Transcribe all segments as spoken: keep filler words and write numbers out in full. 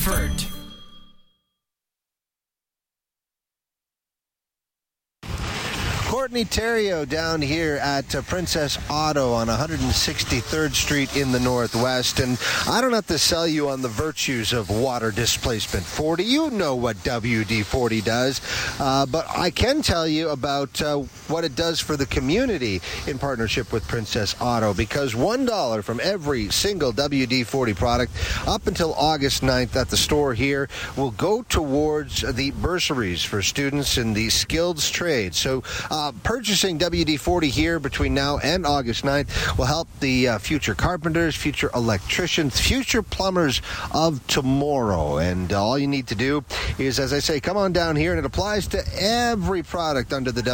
Courtney Theriault down here at uh, Princess Auto on one hundred sixty-third Street in the Northwest. And I don't have to sell you on the virtues of water displacement forty. You know what W D forty does. Uh, but I can tell you about uh, what it does for the community in partnership with Princess Auto, because one dollar from every single W D forty product up until August ninth at the store here will go towards the bursaries for students in the skilled trades. So uh, purchasing W D forty here between now and August ninth will help the uh, future carpenters, future electricians, future plumbers of tomorrow. And uh, all you need to do is, as I say, come on down here, and it applies to every product under the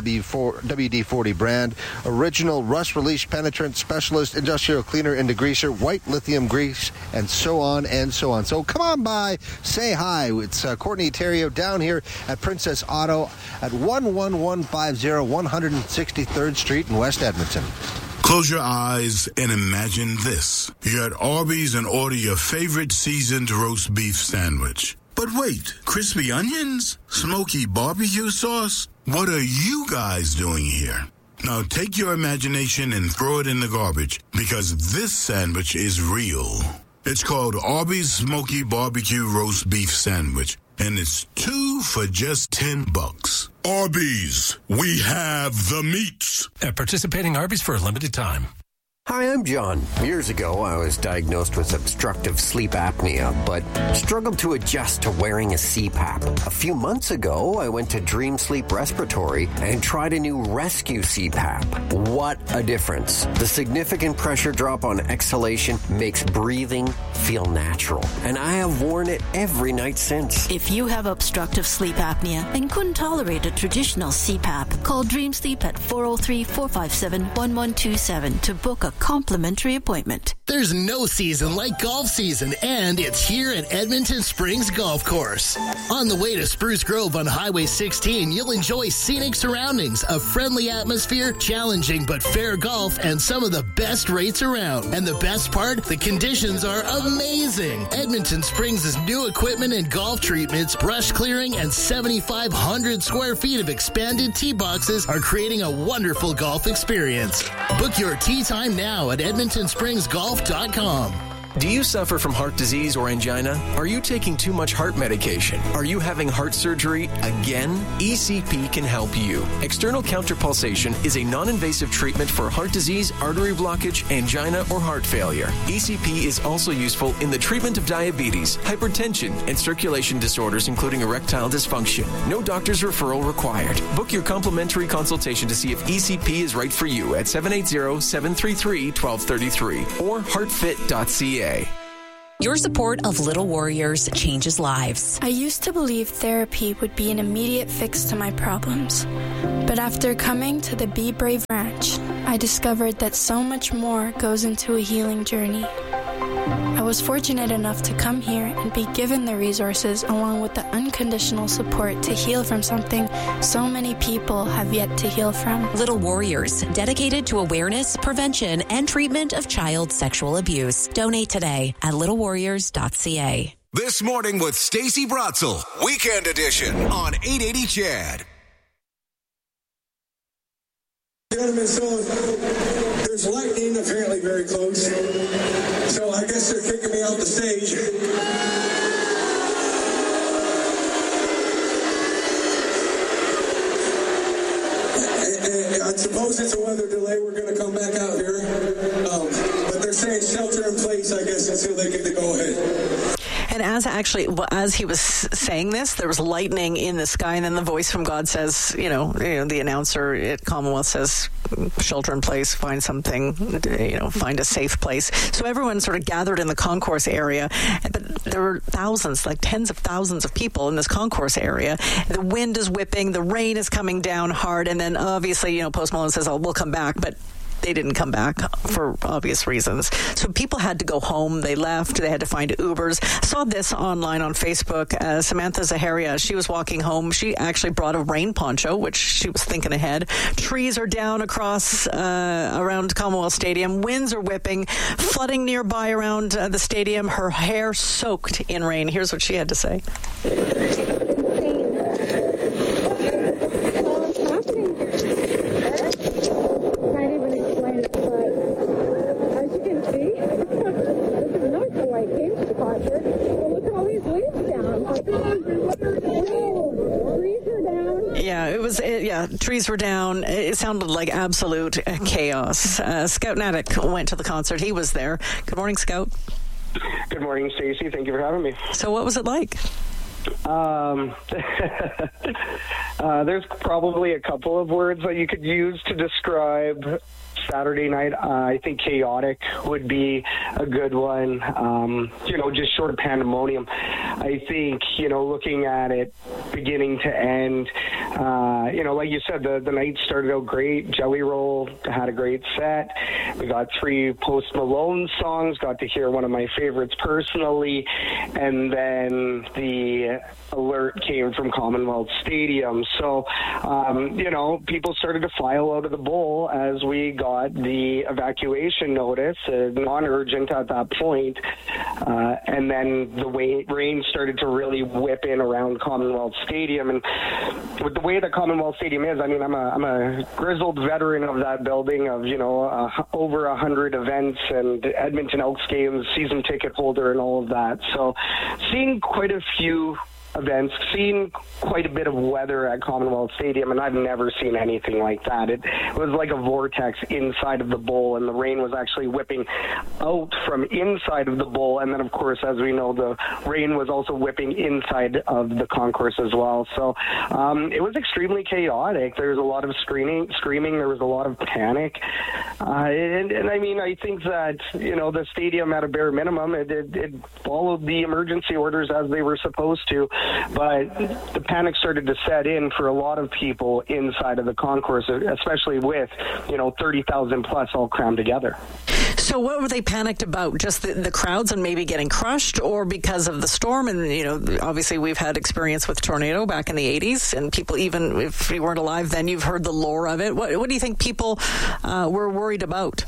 W D forty brand. Original rust release penetrant, specialist, industrial cleaner and degreaser, white lithium grease, and so on and so on. So come on by, say hi. It's uh, Courtney Theriault down here at Princess Auto at one one one five zero one hundred sixty-third Street in West Edmonton. Close your eyes and imagine this. You're at Arby's and order your favorite seasoned roast beef sandwich. But wait, crispy onions? Smoky barbecue sauce? What are you guys doing here? Now take your imagination and throw it in the garbage, because this sandwich is real. It's called Arby's Smoky Barbecue Roast Beef Sandwich, and it's two for just ten bucks. Arby's, we have the meats. At participating Arby's for a limited time. Hi, I'm John. Years ago, I was diagnosed with obstructive sleep apnea, but struggled to adjust to wearing a C PAP. A few months ago, I went to Dream Sleep Respiratory and tried a new Rescue C PAP. What a difference. The significant pressure drop on exhalation makes breathing feel natural, and I have worn it every night since. If you have obstructive sleep apnea and couldn't tolerate a traditional C PAP, call Dream Sleep at four oh three, four five seven, one one two seven to book a complimentary appointment. There's no season like golf season, and it's here at Edmonton Springs Golf Course. On the way to Spruce Grove on Highway sixteen, you'll enjoy scenic surroundings, a friendly atmosphere, challenging but fair golf, and some of the best rates around. And the best part, the conditions are amazing. Edmonton Springs' new equipment and golf treatments, brush clearing, and seventy-five hundred square feet of expanded tee boxes are creating a wonderful golf experience. Book your tee time now at edmonton springs golf dot com. Do you suffer from heart disease or angina? Are you taking too much heart medication? Are you having heart surgery again? E C P can help you. External counterpulsation is a non-invasive treatment for heart disease, artery blockage, angina, or heart failure. E C P is also useful in the treatment of diabetes, hypertension, and circulation disorders, including erectile dysfunction. No doctor's referral required. Book your complimentary consultation to see if E C P is right for you at seven eight zero, seven three three, one two three three or heart fit dot c a. Your support of Little Warriors changes lives. I used to believe therapy would be an immediate fix to my problems. But after coming to the Be Brave Ranch, I discovered that so much more goes into a healing journey. I was fortunate enough to come here and be given the resources along with the unconditional support to heal from something so many people have yet to heal from. Little Warriors, dedicated to awareness, prevention, and treatment of child sexual abuse. Donate today at little warriors dot c a. This Morning with Stacey Brotzel, Weekend Edition on eight eighty C H E D. Gentlemen, so there's lightning apparently very close, so I guess they're kicking me off the stage. And, and I suppose it's a weather delay. We're going to come back out here, um, but they're saying shelter in place, I guess, until they get the go-ahead. And as actually, as he was saying this, there was lightning in the sky, and then the voice from God says, you know, you know, the announcer at Commonwealth says, shelter in place, find something, you know, find a safe place. So everyone sort of gathered in the concourse area, but there were thousands, like tens of thousands of people in this concourse area. The wind is whipping, the rain is coming down hard, and then obviously, you know, Post Malone says, oh, we'll come back, but they didn't come back for obvious reasons. So people had to go home. They left. They had to find Ubers. Saw this online on Facebook. Uh, Samantha Zaharia, she was walking home. She actually brought a rain poncho, which she was thinking ahead. Trees are down across uh, around Commonwealth Stadium. Winds are whipping, flooding nearby around uh, the stadium. Her hair soaked in rain. Here's what she had to say. Yeah, it was, it, yeah, trees were down. It sounded like absolute chaos. Uh, Scout Naddick went to the concert. He was there. Good morning, Scout. Good morning, Stacey. Thank you for having me. So what was it like? Um, uh, there's probably a couple of words that you could use to describe Saturday night. Uh, I think chaotic would be a good one. Um, you know, just short of pandemonium. I think, you know, looking at it beginning to end, uh, you know, like you said, the, the night started out great. Jelly Roll had a great set. We got three Post Malone songs, got to hear one of my favorites personally, and then the alert came from Commonwealth Stadium. So, um, you know, people started to file out of the bowl as we got the evacuation notice, uh, non-urgent at that point, uh, and then the way, rain started to really whip in around Commonwealth Stadium. And with the way that Commonwealth Stadium is, I mean, I'm a, I'm a grizzled veteran of that building, of, you know, uh, over a hundred events and Edmonton Elks games, season ticket holder and all of that. So seeing quite a few events, seen quite a bit of weather at Commonwealth Stadium, and I've never seen anything like that. It was like a vortex inside of the bowl, and the rain was actually whipping out from inside of the bowl, and then of course, as we know, the rain was also whipping inside of the concourse as well. So um, it was extremely chaotic. There was a lot of screaming, screaming. There was a lot of panic, uh, and, and I mean, I think that, you know, the stadium at a bare minimum, it, it, it followed the emergency orders as they were supposed to. But the panic started to set in for a lot of people inside of the concourse, especially with, you know, thirty thousand plus all crammed together. So what were they panicked about? Just the, the crowds and maybe getting crushed, or because of the storm? And, you know, obviously we've had experience with tornado back in the eighties, and people, even if you weren't alive then, you've heard the lore of it. What, what do you think people uh, were worried about?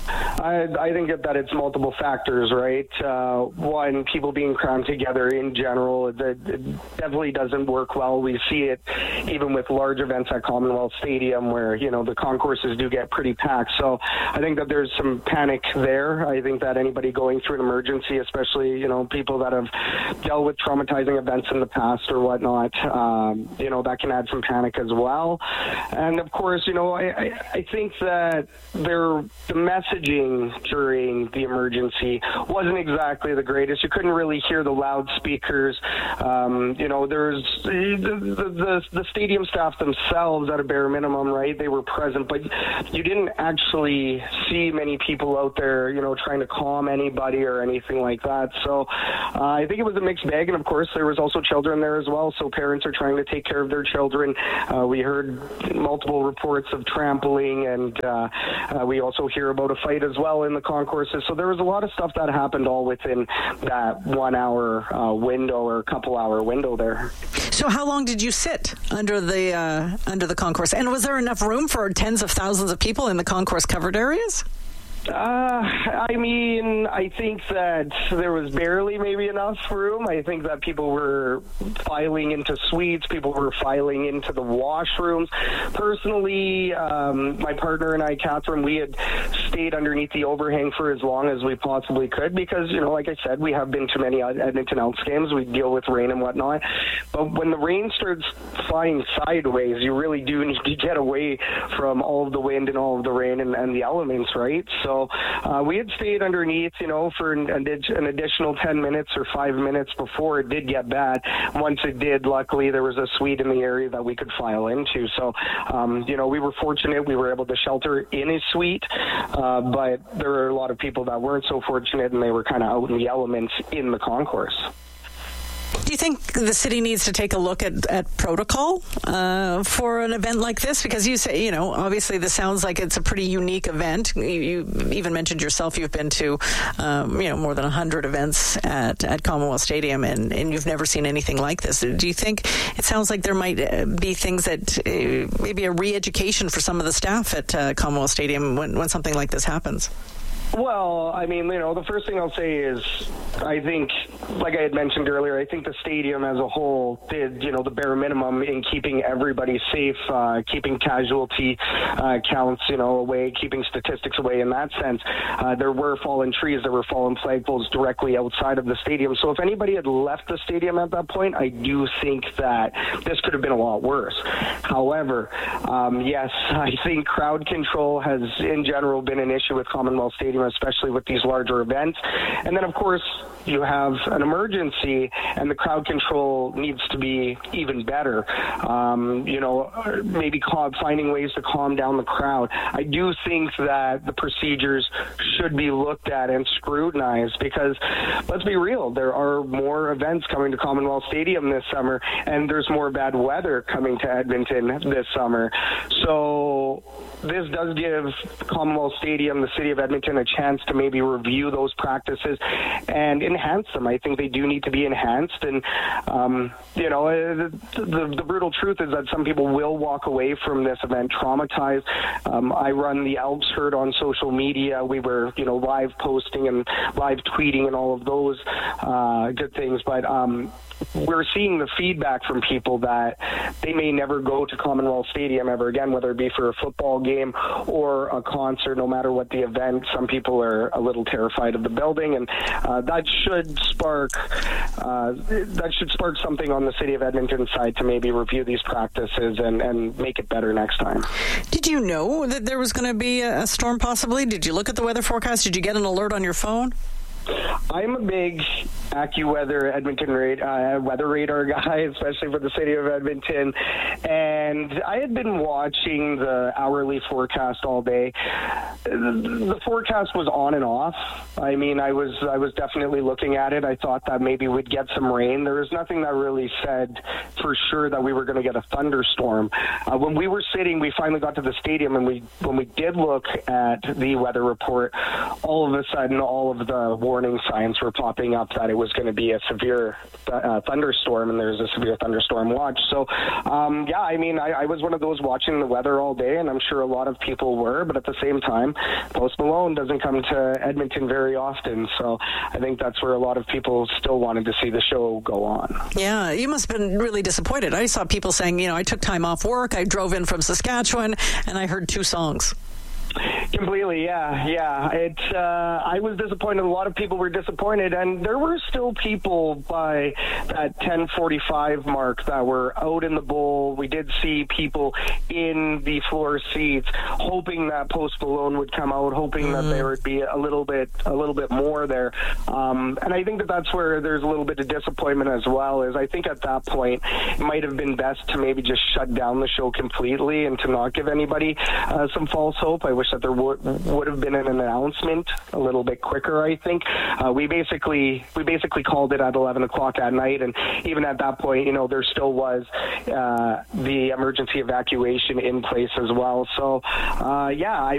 I, I think that it's multiple factors, right? Uh, one, people being crammed together in general, it, it definitely doesn't work well. We see it even with large events at Commonwealth Stadium where, you know, the concourses do get pretty packed. So I think that there's some panic there. I think that anybody going through an emergency, especially, you know, people that have dealt with traumatizing events in the past or whatnot, um, you know, that can add some panic as well. And of course, you know, I, I, I think that there, the messaging during the emergency wasn't exactly the greatest. You couldn't really hear the loudspeakers. Um, you know, there's the, the, the, the stadium staff themselves at a bare minimum, right? They were present, but you didn't actually see many people out there, you know, trying to calm anybody or anything like that. So uh, I think it was a mixed bag. And of course, there was also children there as well. So parents are trying to take care of their children. Uh, we heard multiple reports of trampling, and uh, uh, we also hear about a fight as well in the concourses. So there was a lot of stuff that happened all within that one hour uh, window or couple hour window there. So how long did you sit under the uh, under the concourse? And was there enough room for tens of thousands of people in the concourse covered areas? Uh, I mean, I think that there was barely maybe enough room. I think that people were filing into suites. People were filing into the washrooms. Personally, um, my partner and I, Catherine, we had stayed underneath the overhang for as long as we possibly could because, you know, like I said, we have been to many Edmonton Elks games. We deal with rain and whatnot. But when the rain starts flying sideways, you really do need to get away from all of the wind and all of the rain and, and the elements, right? So So uh, we had stayed underneath, you know, for an, an additional ten minutes or five minutes before it did get bad. Once it did, luckily, there was a suite in the area that we could file into. So, um, you know, we were fortunate. We were able to shelter in a suite, uh, but there were a lot of people that weren't so fortunate, and they were kind of out in the elements in the concourse. Do you think the city needs to take a look at, at protocol uh, for an event like this? Because you say, you know, obviously this sounds like it's a pretty unique event. You, you even mentioned yourself you've been to, um, you know, more than one hundred events at, at Commonwealth Stadium, and, and you've never seen anything like this. Do you think it sounds like there might be things that uh, maybe a re-education for some of the staff at uh, Commonwealth Stadium when, when something like this happens? Well, I mean, you know, the first thing I'll say is I think, like I had mentioned earlier, I think the stadium as a whole did, you know, the bare minimum in keeping everybody safe, uh, keeping casualty uh, counts, you know, away, keeping statistics away in that sense. Uh, there were fallen trees, there were fallen flagpoles directly outside of the stadium. So if anybody had left the stadium at that point, I do think that this could have been a lot worse. However, um, yes, I think crowd control has in general been an issue with Commonwealth Stadium, especially with these larger events. And then, of course, you have an emergency, and the crowd control needs to be even better. Um, you know, maybe calm, finding ways to calm down the crowd. I do think that the procedures should be looked at and scrutinized because, let's be real, there are more events coming to Commonwealth Stadium this summer, and there's more bad weather coming to Edmonton this summer. So this does give Commonwealth Stadium, the city of Edmonton, a chance to maybe review those practices and enhance them. I think they do need to be enhanced. And, um, you know, the, the, the brutal truth is that some people will walk away from this event traumatized. Um, I run the Elks Herd on social media. We were, you know, live posting and live tweeting and all of those uh, good things. But um, we're seeing the feedback from people that they may never go to Commonwealth Stadium ever again, whether it be for a football game or a concert, no matter what the event. Some people are a little terrified of the building, and uh, that should spark uh, that should spark something on the city of Edmonton side to maybe review these practices and, and make it better next time. Did you know that there was going to be a storm possibly? Did you look at the weather forecast? Did you get an alert on your phone? I'm a big AccuWeather Edmonton uh, weather radar guy, especially for the city of Edmonton. And I had been watching the hourly forecast all day. The forecast was on and off. I mean, I was I was definitely looking at it. I thought that maybe we'd get some rain. There was nothing that really said for sure that we were going to get a thunderstorm. Uh, when we were sitting, we finally got to the stadium, and we when we did look at the weather report, all of a sudden, all of the warning signs were popping up that it was going to be a severe uh, thunderstorm, and there's a severe thunderstorm watch. So, um, yeah, I mean, I, I was one of those watching the weather all day, and I'm sure a lot of people were, but at the same time, Post Malone doesn't come to Edmonton very often, so I think that's where a lot of people still wanted to see the show go on. Yeah, you must have been really disappointed. I saw people saying, you know, I took time off work, I drove in from Saskatchewan, and I heard two songs. Completely, yeah, yeah. It. Uh, I was disappointed. A lot of people were disappointed, and there were still people by that ten forty-five mark that were out in the bowl. We did see people in the floor seats, hoping that Post Malone would come out, hoping mm. that there would be a little bit, a little bit more there. Um, and I think that that's where there's a little bit of disappointment as well. Is I think at that point it might have been best to maybe just shut down the show completely and to not give anybody uh, some false hope. I wish that there would would have been an announcement a little bit quicker. I think uh, we basically we basically called it at eleven o'clock at night, and even at that point, you know, there still was uh, the emergency evacuation in place as well. So, uh, yeah, I,